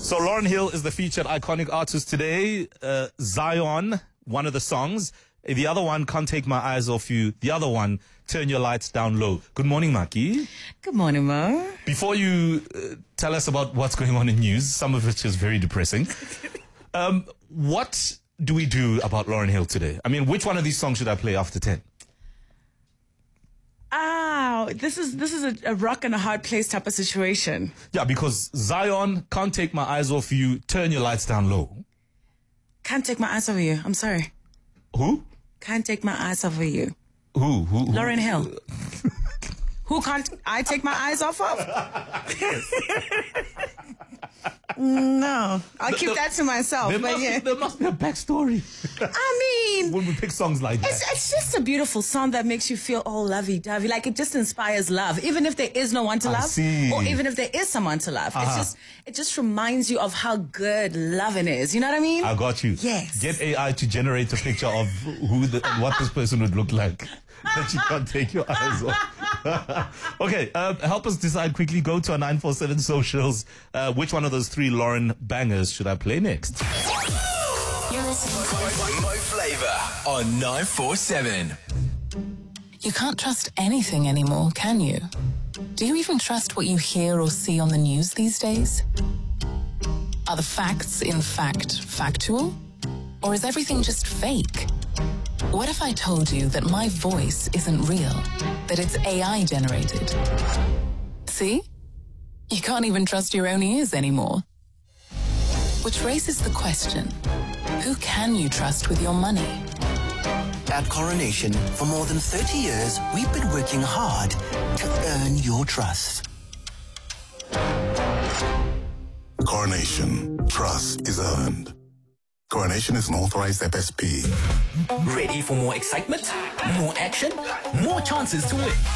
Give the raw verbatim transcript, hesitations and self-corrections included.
So Lauryn Hill is the featured iconic artist today. Uh, Zion, one of the songs. The other one, Can't Take My Eyes Off You. The other one, Turn Your Lights Down Low. Good morning, Maki. Good morning, Mo. Before you uh, tell us about what's going on in news, some of which is very depressing, um, what do we do about Lauryn Hill today? I mean, which one of these songs should I play after ten? Oh, this is this is a, a rock and a hard place type of situation. Yeah, because Zion, Can't Take My Eyes Off You, Turn Your Lights Down Low. Can't take my eyes over you. I'm sorry. Who? Can't take my eyes over you. Who? Who? who? Lauryn Hill. Who can't I take my eyes off of? No, I'll keep there, that to myself. There, but must, yeah. there must be a backstory. I mean, when we pick songs like that. It's, it's just a beautiful song that makes you feel all lovey-dovey. Like, it just inspires love, even if there is no one to I love, see. or even if there is someone to love. Uh-huh. It's just, it just reminds you of how good loving is. You know what I mean? I got you. Yes. Get A I to generate a picture of who the, what this person would look like. That you can't take your eyes off. Okay, uh, help us decide quickly. Go to our nine four seven socials. Uh, which one of those three Lauryn bangers should I play next? You're listening to Mo Flava on nine four seven. You can't trust anything anymore, can you? Do you even trust what you hear or see on the news these days? Are the facts, in fact, factual? Or is everything just fake? What if I told you that my voice isn't real, that it's A I generated? See? You can't even trust your own ears anymore. Which raises the question, who can you trust with your money? At Coronation, for more than thirty years, we've been working hard to earn your trust. Coronation. Trust is earned. Coronation is an authorized F S P. Ready for more excitement? More action? More chances to win.